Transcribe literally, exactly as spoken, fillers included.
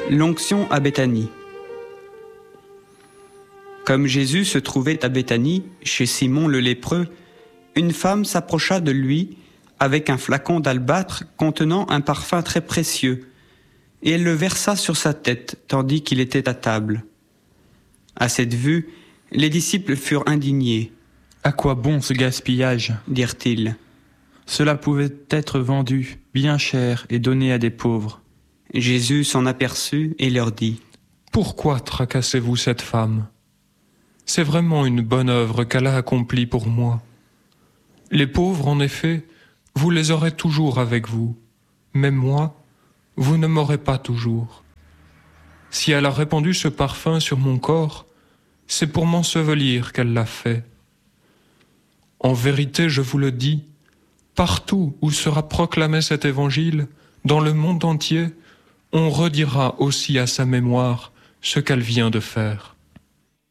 L'onction à Béthanie. Comme Jésus se trouvait à Béthanie, chez Simon le lépreux, une femme s'approcha de lui avec un flacon d'albâtre contenant un parfum très précieux, et elle le versa sur sa tête tandis qu'il était à table. À cette vue, les disciples furent indignés. « À quoi bon ce gaspillage ?» dirent-ils. « Cela pouvait être vendu bien cher et donné à des pauvres. » Jésus s'en aperçut et leur dit : « Pourquoi tracassez-vous cette femme ? C'est vraiment une bonne œuvre qu'elle a accomplie pour moi. Les pauvres, en effet, vous les aurez toujours avec vous, mais moi, vous ne m'aurez pas toujours. Si elle a répandu ce parfum sur mon corps, c'est pour m'ensevelir qu'elle l'a fait. En vérité, je vous le dis, partout où sera proclamé cet évangile, dans le monde entier, on redira aussi à sa mémoire ce qu'elle vient de faire. »